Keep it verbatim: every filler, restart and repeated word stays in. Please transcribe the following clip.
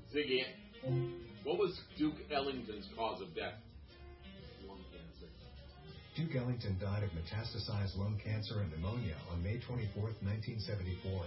Ziggy, what was Duke Ellington's cause of death? Lung cancer. Duke Ellington died of metastasized lung cancer and pneumonia on May twenty-fourth, nineteen seventy-four.